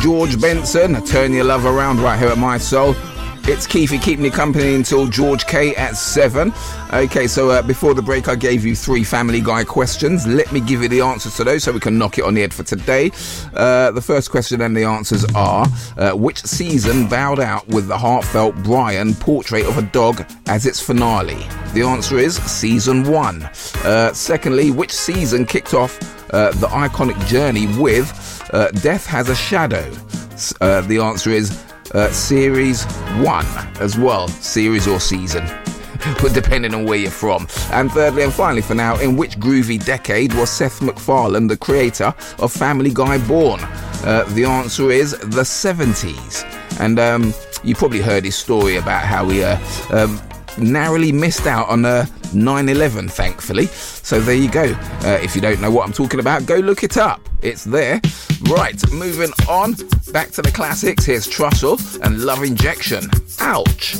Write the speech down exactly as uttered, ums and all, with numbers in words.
George Benson, Turn Your Love Around, right here at My Soul. It's Keithy keeping you company until George K at seven. Okay, so uh, before the break I gave you three Family Guy questions. Let me give you the answers to those so we can knock it on the head for today. Uh, the first question and the answers are, uh, which season bowed out with the heartfelt Brian Portrait of a Dog as its finale? The answer is season one. Uh, secondly, which season kicked off uh, the iconic journey with uh, Death Has a Shadow? Uh, the answer is Uh, series one as well, series or season, but depending on where you're from. And thirdly and finally for now, in which groovy decade was Seth MacFarlane, the creator of Family Guy, born? Uh, the answer is the seventies. And um, you probably heard his story about how he uh, um, narrowly missed out on uh, nine eleven, thankfully. So there you go. Uh, if you don't know what I'm talking about, go look it up. It's there. Right, moving on. Back to the classics. Here's Trussell and Love Injection. Ouch.